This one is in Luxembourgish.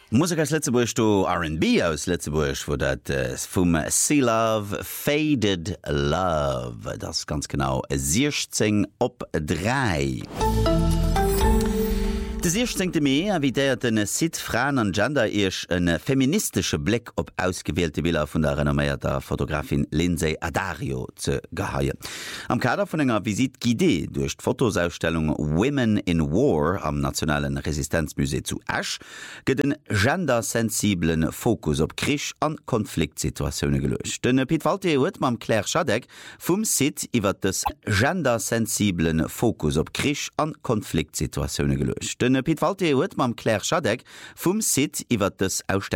Musik aus Lettzeburg, du R&B aus Lettzeburg, wo dat vom Sea Love, Faded Love, das ganz genau 16:03. De 16. Mai ervidéiert den Sid Frauen an Gender ech en feministische Blick op ausgewählte Bilder vun der renomméierter Fotografin Lindsay Addario ze geheien. Am Kader vun enger Visit Guidée durch d'Fotosausstellung Women in War am Nationalen Resistenzmusee zu Asch gët den gendersensiblen Fokus op Krich an Konfliktsituationune gelecht. Den Piet Walter huet mam Claire Schadek vum Sid iwwer des gendersensiblen Fokus op Krich an Konfliktsituationune gelecht. Piet Walter huet mam Claire Schadek vum Sid iwwer des